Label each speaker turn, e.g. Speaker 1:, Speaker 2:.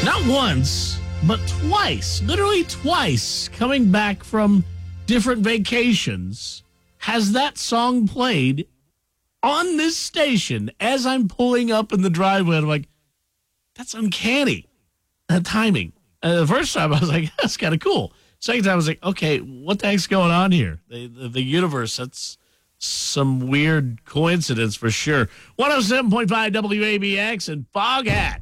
Speaker 1: Not once, but twice, literally twice, coming back from different vacations, has that song played on this station as I'm pulling up in the driveway. I'm like, that's uncanny. That timing. The first time I was like, that's kind of cool. Second time I was like, okay, what the heck's going on here? The universe, that's some weird coincidence for sure. 107.5 WABX and Foghat.